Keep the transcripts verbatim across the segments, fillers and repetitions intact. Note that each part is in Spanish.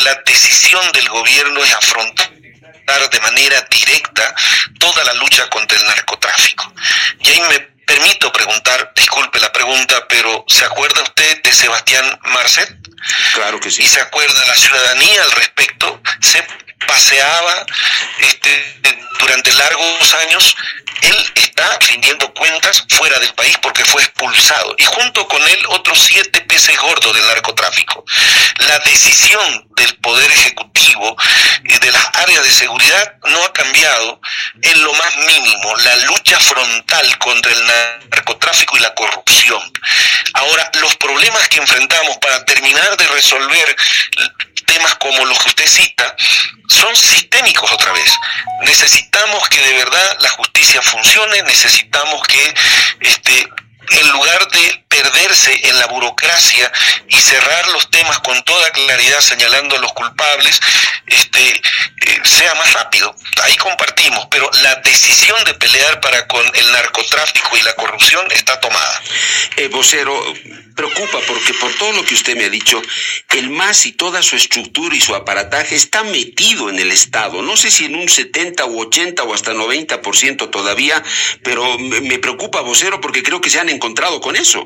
la decisión del gobierno es afrontar de manera directa toda la lucha contra el narcotráfico. Y ahí me permito preguntar, disculpe la pregunta, pero ¿se acuerda usted de Sebastián Marcet? Claro que sí. ¿Y se acuerda la ciudadanía al respecto? Se paseaba este, durante largos años. Él está rindiendo cuentas fuera del país porque fue expulsado, y junto con él otros siete peces gordos del narcotráfico. La decisión del Poder Ejecutivo y de las áreas de seguridad no ha cambiado en lo más mínimo. La lucha frontal contra el narcotráfico y la corrupción. Ahora, los problemas que enfrentamos para terminar de resolver temas como los que usted cita son sistémicos otra vez. Necesitamos que de verdad la justicia funcione, necesitamos que este en lugar de perderse en la burocracia y cerrar los temas con toda claridad señalando a los culpables, este eh, sea más rápido. Ahí compartimos, pero la decisión de pelear para con el narcotráfico y la corrupción está tomada. Eh, vocero, preocupa porque por todo lo que usted me ha dicho, el M A S y toda su estructura y su aparataje está metido en el Estado. No sé si en un setenta u ochenta o hasta noventa por ciento todavía, pero me, me preocupa, vocero, porque creo que se han encontrado con eso.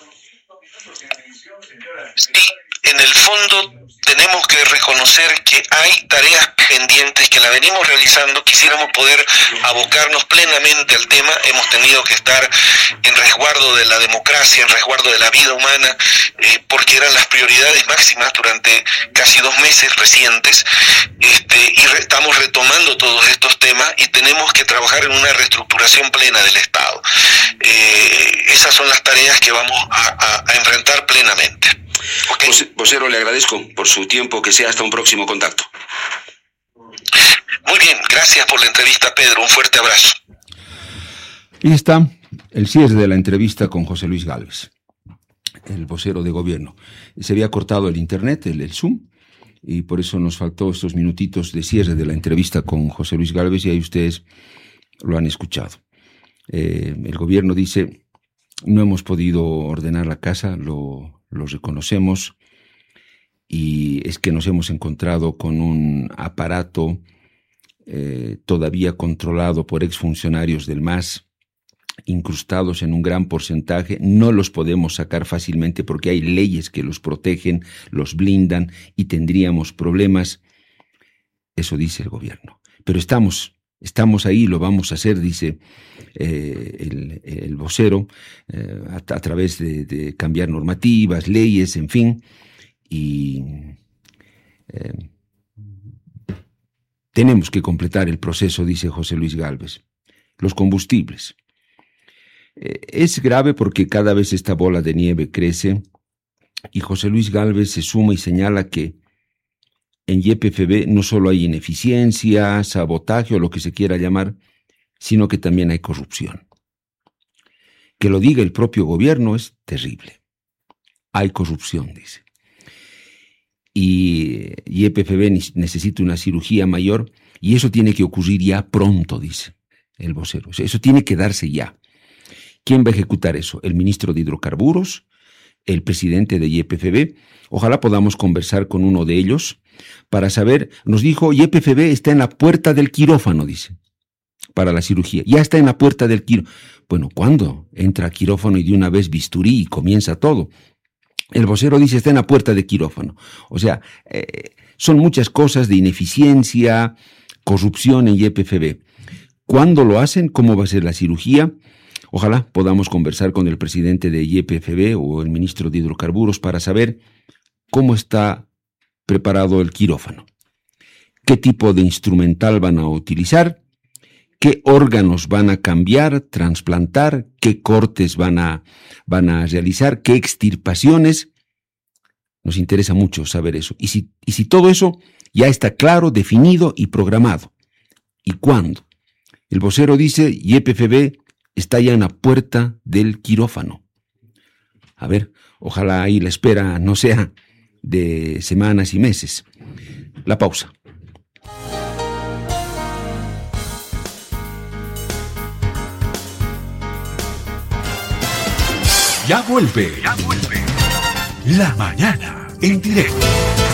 Sí, en el fondo tenemos que reconocer que hay tareas pendientes que la venimos realizando. Quisiéramos poder abocarnos plenamente al tema. Hemos tenido que estar en resguardo de la democracia, en resguardo de la vida humana, eh, porque eran las prioridades máximas durante casi dos meses recientes, este, y re- estamos retomando todos estos temas y tenemos que trabajar en una reestructuración plena del Estado. Eh, esas son las tareas que vamos a, a, a enfrentar plenamente. ¿Okay? Vocero, le agradezco por su tiempo, que sea hasta un próximo contacto. Muy bien, gracias por la entrevista, Pedro, un fuerte abrazo. Y está el cierre de la entrevista con José Luis Gálvez, el vocero de gobierno. Se había cortado el internet, el, el Zoom, y por eso nos faltó estos minutitos de cierre de la entrevista con José Luis Gálvez, y ahí ustedes lo han escuchado. Eh, el gobierno dice: no hemos podido ordenar la casa, lo, lo reconocemos, y es que nos hemos encontrado con un aparato eh, todavía controlado por exfuncionarios del M A S, incrustados en un gran porcentaje. No los podemos sacar fácilmente porque hay leyes que los protegen, los blindan, y tendríamos problemas. Eso dice el gobierno. Pero estamos... Estamos ahí, lo vamos a hacer, dice eh, el, el vocero, eh, a, a través de, de cambiar normativas, leyes, en fin. Y eh, tenemos que completar el proceso, dice José Luis Gálvez. Los combustibles. Eh, es grave porque cada vez esta bola de nieve crece, y José Luis Gálvez se suma y señala que en Y P F B no solo hay ineficiencia, sabotaje o lo que se quiera llamar, sino que también hay corrupción. Que lo diga el propio gobierno es terrible. Hay corrupción, dice. Y Y P F B necesita una cirugía mayor, y eso tiene que ocurrir ya pronto, dice el vocero. Eso tiene que darse ya. ¿Quién va a ejecutar eso? El ministro de Hidrocarburos, el presidente de Y P F B. Ojalá podamos conversar con uno de ellos para saber. Nos dijo: Y P F B está en la puerta del quirófano, dice, para la cirugía. Ya está en la puerta del quirófano. Bueno, ¿cuándo? Entra a quirófano y de una vez bisturí y comienza todo. El vocero dice: está en la puerta del quirófano. O sea, eh, son muchas cosas de ineficiencia, corrupción en Y P F B. ¿Cuándo lo hacen? ¿Cómo va a ser la cirugía? Ojalá podamos conversar con el presidente de Y P F B o el ministro de Hidrocarburos para saber cómo está preparado el quirófano, qué tipo de instrumental van a utilizar, qué órganos van a cambiar, trasplantar, qué cortes van a, van a realizar, qué extirpaciones. Nos interesa mucho saber eso. Y si, y si todo eso ya está claro, definido y programado. ¿Y cuándo? El vocero dice: Y P F B está ya en la puerta del quirófano. A ver, ojalá ahí la espera no sea de semanas y meses. La pausa. Ya vuelve, ya vuelve. La mañana en directo.